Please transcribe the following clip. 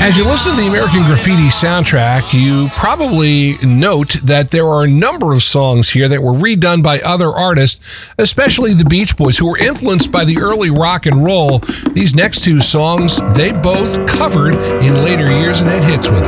As you listen to the American Graffiti soundtrack, you probably note that there are a number of songs here that were redone by other artists, especially the Beach Boys, who were influenced by the early rock and roll. These next two songs, they both covered in later years and had hits with them.